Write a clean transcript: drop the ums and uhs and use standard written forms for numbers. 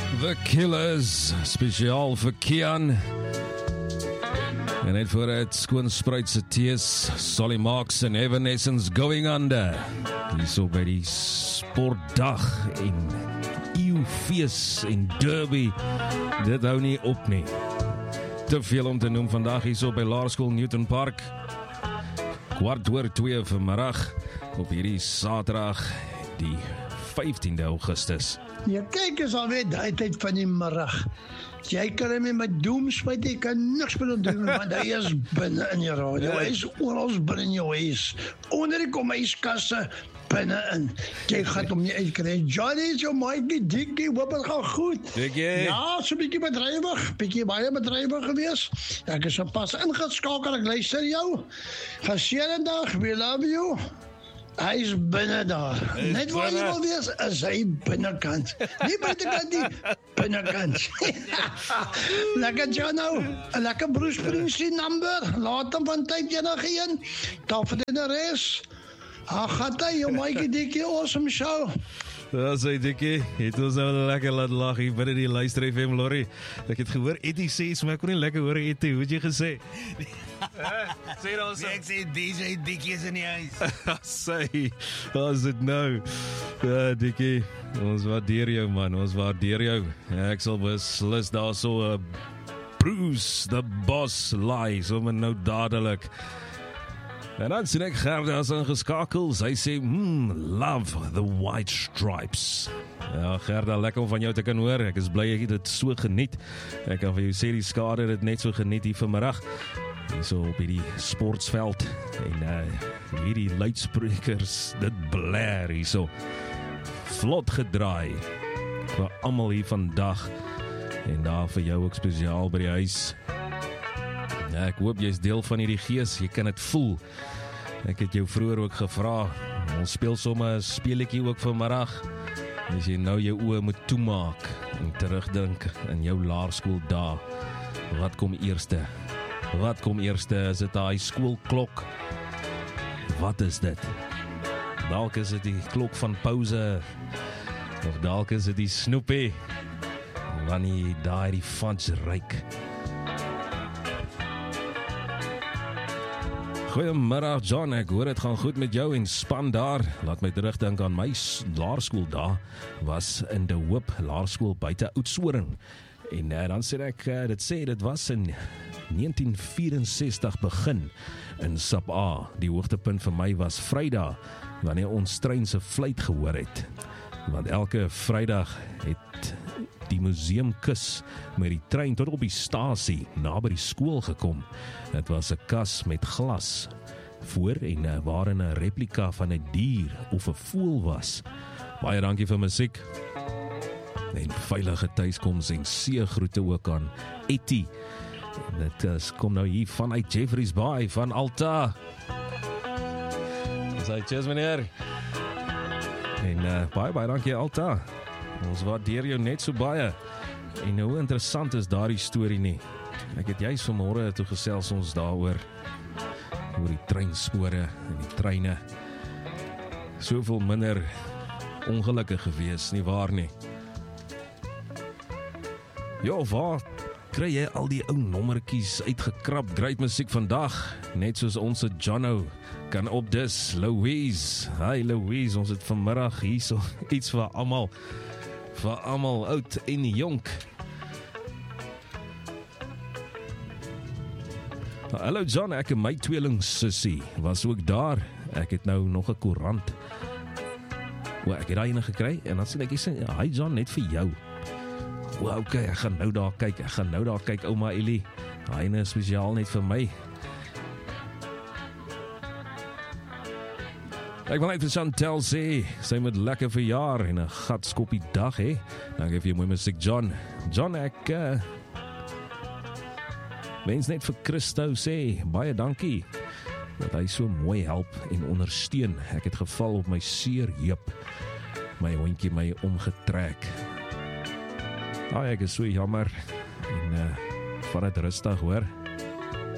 The Killers, spesiaal vir Kian. En net voor het skoonspruitse tees, Solly Marks en Evanescence Going Under. Hier so by die sportdag en eeufees en derby. Dit hou nie op nie. Te veel om te noem vandag hier so by Laerskool Newton Park. 1:15 vanmiddag op hierdie Saterdag, die 15de Augustus. Ja, kyk is alweer die tyd van die middag. Jy kan hom met doemspuit, jy kan niks met doen, want hy is binne in jou radio. Hy is oral binne in jou huis. Onder die komhuiskasse, binne in. Jy gaan hom nie uitkry. Johnny is jou maatjie, Dikkie, hoop het gaan goed. Dikkie? Ja, so bietjie bedrywig, baie bedrywig gewees. Ek is pas ingeskakel, ek luister jou. Geseënde dag, we love you. Hy is binne daar. Net waar jy wil wees, is hy binnekant. Nie buitekant nie, binnekant. Lekker Jono, 'n lekker Bruce Springsteen number. Laat hom van tyd enige een. Daar vir die res. Gat hy, jou maatjie Dikkie, awesome show. Ja, sê Dikkie, het ons nou lekker laat lag hier binne die Luister FM, Lorrie. Ek het gehoor, Eddie sê, maar ek kon nie lekker hoor, Eddie, hoe het jy gesê? Sê dan so. Ek sê DJ Dikkie is in die huis. Sê, wat is dit nou? Ja, Dikkie, ons waardeer jou man, ons waardeer jou. Ja, ek sal beslis daar so Bruce, the boss lie, sommer nou dadelik. En dan sien ek Gerda is ingeskakel, sy sê, love the white stripes. Ja, Gerda, lekker om van jou te kan hoor, ek is bly ek het dit so geniet. Ek kan vir jou sê, die skade het net so geniet hier vanmiddag. Hier so op hierdie sportsveld, en hierdie luidsprekers, dit blaar hier so. Vlot gedraai, vir almal hier vandag, en daar vir jou ook spesiaal by die huis. Ja, ek hoop jy is deel van hierdie gees, jy kan het voel. Ek het jou vroeër ook gevra, ons speel somme 'n speletjie ook vanmiddag, as jy nou jou oë moet toemaak, en terugdink in jou laerskool dae. Wat kom eerste? Wat kom eerste? Is dit daai skoolklok? Wat is dit? Dalk is dit die klok van pouse, of dalk is dit die snoepie, wanneer jy daai die fudge ruik. Goeiemiddag John, ek hoor het gaan goed met jou en span daar. Laat my terugdink aan my laerskool daar, was in De Hoop Laerskool buite Oudtshoorn. En dan sê ek, dit was in 1964 begin in Sub A. Die hoogtepunt vir my was Vrydag, wanneer ons trein se fluit gehoor het. Want elke Vrydag het die museumkus met die trein tot op die stasie naby die skool gekom. Dit was 'n kas met glas voor en waarin 'n replika van 'n dier of 'n voël was. Baie dankie vir musiek. En veilige tuiskoms en seëgroete ook aan Etty. Dit kom nou hier vanuit Jeffreys Bay van Alta. Sy cheers meneer. En baie dankie Alta. Ons waardeer jou net so baie. En hoe interessant is daardie storie nie. Ek het juist vanmôre toe gesels ons daaroor, oor die treinspore en die treine. Soveel minder ongelukke gewees, nie waar nie? Ja, waar kry jy al die ou nommertjies uitgekrap, great musiek vandag, net soos ons Jono kan opdis. Louise, hi Louise, ons het vanmiddag hier so iets vir almal oud en jonk. Hallo John, ek en my tweeling sussie was ook daar. Ek het nou nog 'n koerant. Ek het daai ene gekry en dan sê ek sê, hi John, net vir jou. Okay, ek gaan nou daar kyk, ouma Ellie. Daai ene is spesiaal net vir my. Ek wil net vir Chantel sê, sy moet lekker verjaar en 'n gatskoppie dag hê. Dankie vir jou mooi musiek John. John, ek wens net vir Christo sê, baie dankie, dat hy so mooi help en ondersteun. Ek het geval op my seer heup, my hondjie my omgetrek. Ek is so jammer, en vat dit rustig hoor.